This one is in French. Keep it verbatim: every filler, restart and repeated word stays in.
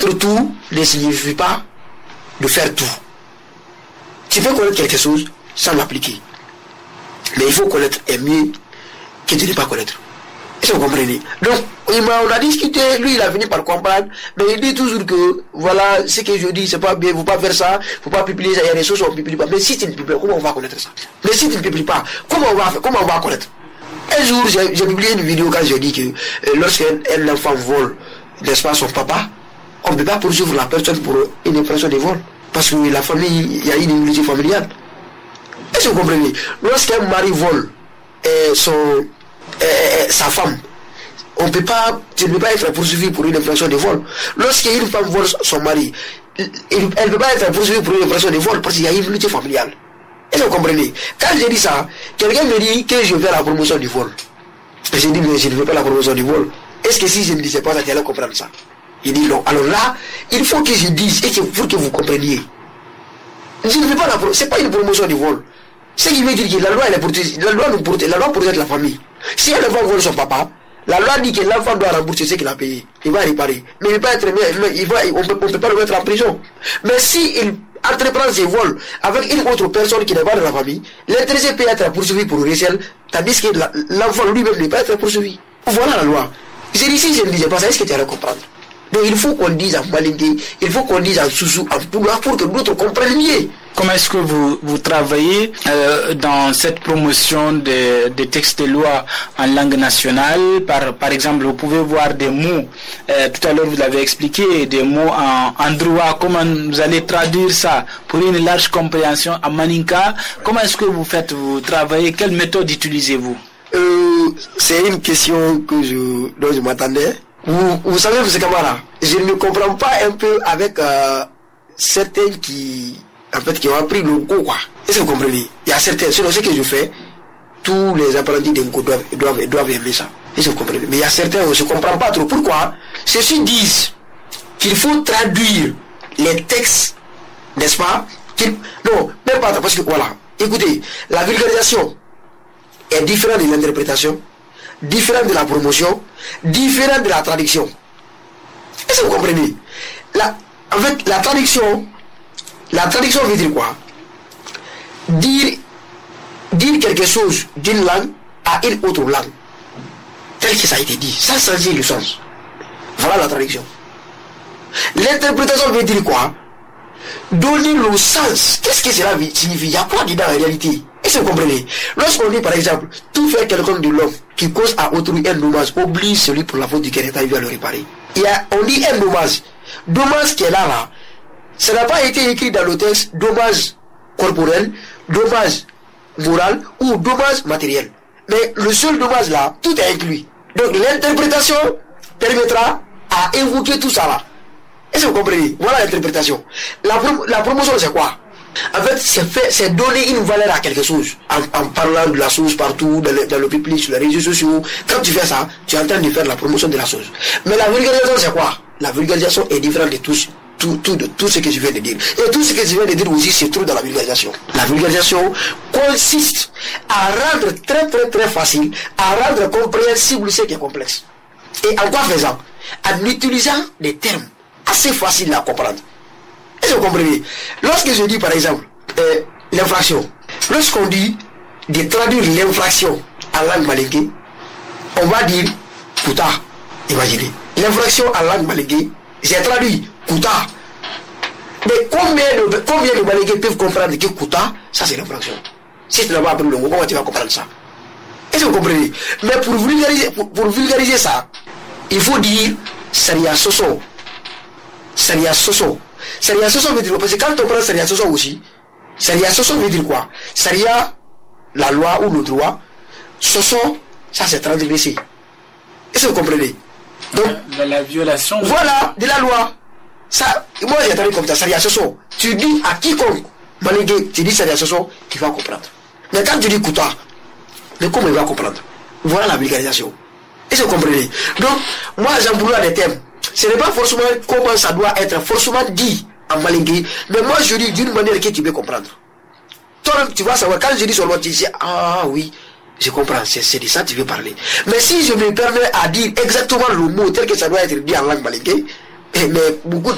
Connaître tout ne signifie pas de faire tout. Tu peux connaître quelque chose sans l'appliquer. Mais il faut connaître et mieux que de ne pas connaître. Est-ce que vous comprenez? Donc, on a discuté, lui il a fini par comprendre, mais il dit toujours que, voilà, ce que je dis, c'est pas bien, il ne faut pas faire ça, il ne faut pas publier ça, il y a des choses qu'on ne publie pas. Mais si tu ne publies pas, comment on va connaître ça? Mais si tu ne publies pas, comment on va faire, comment on va connaître? Un jour, j'ai, j'ai publié une vidéo quand je dis que euh, lorsqu'un enfant vole, n'est-ce pas, son papa, on ne peut pas poursuivre la personne pour une infraction de vol. Parce que la famille, il y a une immunité familiale. Est-ce que vous comprenez? Lorsqu'un mari vole euh, son, euh, sa femme, on ne peut pas, tu ne peux pas être poursuivi pour une infraction de vol. Lorsqu'une femme vole son mari, elle ne peut pas être poursuivie pour une infraction de vol parce qu'il y a une immunité familiale. Est-ce que vous comprenez? Quand je dis ça, quelqu'un me dit que je fais la promotion du vol. Je dis, mais je ne veux pas la promotion du vol. Est-ce que si je ne disais pas ça, tu allais comprendre ça? Il dit non. Alors là, il faut que je dise et pour que vous compreniez. Je ne veux pas la promotion. Ce n'est pas une promotion du vol. Ce qui veut dire que la loi, elle est protège, la loi nous protège, la loi protège la famille. Si un enfant vole son papa, la loi dit que l'enfant doit rembourser ce qu'il a payé. Il va réparer. Mais il ne va pas être, il va, on peut, ne peut pas le mettre en prison. Mais si il entreprend ses vols avec une autre personne qui n'est pas de la famille, l'intéressé peut être poursuivi pour recel, tandis que l'enfant lui-même ne peut pas être poursuivi. Voilà la loi. J'ai dit, si je ne disais pas ça, est-ce que tu allais comprendre? Donc il faut qu'on dise en malingué, il faut qu'on dise en sous-sous, en poula, pour que d'autres comprennent mieux. Comment est-ce que vous, vous travaillez euh, dans cette promotion des de textes de loi en langue nationale? Par, par exemple, vous pouvez voir des mots, euh, tout à l'heure vous l'avez expliqué, des mots en, en droit, comment vous allez traduire ça pour une large compréhension en maninka? Comment est-ce que vous faites, vous travaillez, quelle méthode utilisez-vous? euh, C'est une question que je, dont je m'attendais. Vous, vous savez, vous camarades, je ne comprends pas un peu avec euh, certains qui, en fait, qui ont appris le go, quoi. Est-ce que vous comprenez? Il y a certains, selon ce que je fais, tous les apprentis d'un go doivent, doivent, doivent aimer ça. Est-ce que vous comprenez? Mais il y a certains, on ne se comprend pas trop. Pourquoi? Ceux-ci disent qu'il faut traduire les textes, n'est-ce pas? Non, même pas, parce que voilà. Écoutez, la vulgarisation est différente de l'interprétation, différente de la promotion, différente de la traduction. Est-ce que vous comprenez? La, en fait, la traduction, la traduction veut dire quoi? Dire, dire quelque chose d'une langue à une autre langue, tel que ça a été dit, sans changer le sens. Voilà la traduction. L'interprétation veut dire quoi? Donner le sens. Qu'est-ce que cela signifie? Il y a quoi dedans en réalité? Est-ce que vous comprenez? Lorsqu'on dit par exemple, tout faire quelqu'un de l'homme qui cause à autrui un dommage, oblige celui pour la faute duquel est arrivé à le réparer. Il y a, on dit un dommage. Dommage qui est là, là. Ça n'a pas été écrit dans le texte, dommage corporel, dommage moral ou dommage matériel. Mais le seul dommage là, tout est inclus. Donc l'interprétation permettra à évoquer tout ça là. Est-ce que vous comprenez? Voilà l'interprétation. La, prom la promotion, c'est quoi? En fait, c'est fait, c'est donner une valeur à quelque chose. En, en parlant de la chose partout, dans le, dans le public, sur les réseaux sociaux. Quand tu fais ça, tu es en train de faire la promotion de la chose. Mais la vulgarisation, c'est quoi? La vulgarisation est différente de tout, tout, tout, de tout ce que je viens de dire. Et tout ce que je viens de dire aussi se trouve dans la vulgarisation. La vulgarisation consiste à rendre très très très facile, à rendre compréhensible ce qui est complexe. Et en quoi faisant? En utilisant des termes assez faciles à comprendre. Est-ce que vous comprenez? Lorsque je dis par exemple euh, l'infraction, lorsqu'on dit de traduire l'infraction en langue malingué, on va dire kuta. Imaginez. L'infraction en langue malingué, j'ai traduit kuta. Mais combien de, combien de malingués peuvent comprendre que kuta, ça c'est l'infraction? Si tu n'as pas appris le mot, comment tu vas comprendre ça? Est-ce que vous comprenez? Mais pour vulgariser, pour, pour vulgariser ça, il faut dire Saria Soso. Saria Soso. Saria Soso veut dire quoi? Parce que quand on prend Saria Soso aussi, Saria Soso veut dire quoi? Saria, la loi ou le droit. Soso, ça c'est transgressé. Est-ce que vous comprenez? Donc, la, la violation. Voilà, de la loi. Ça, moi j'ai entendu comme ça, Saria Soso. Tu dis à quiconque, malingué, tu dis Saria Soso, il va comprendre. Mais quand tu dis Kuta, mais comment il va comprendre? Voilà la vulgarisation. Est-ce que vous comprenez? Donc, moi j'emploie des termes. Ce n'est pas forcément comment ça doit être forcément dit en malingué, mais moi je dis d'une manière que tu peux comprendre. Toi tu vas savoir, quand je dis sur l'autre, tu dis ah oui, je comprends, c'est de ça que tu veux parler. Mais si je me permets à dire exactement le mot tel que ça doit être dit en langue malingué, mais beaucoup